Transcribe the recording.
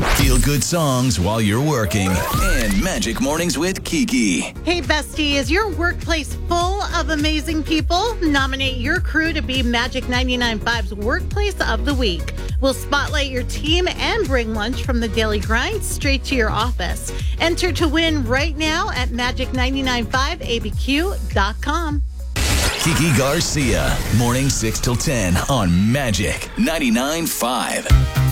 Feel good songs while you're working. And Magic Mornings with Kiki. Hey, bestie, is your workplace full of amazing people? Nominate your crew to be Magic 99.5's Workplace of the Week. We'll spotlight your team and bring lunch from the daily grind straight to your office. Enter to win right now at magic995abq.com. Kiki Garcia, morning 6 till 10 on Magic 99.5.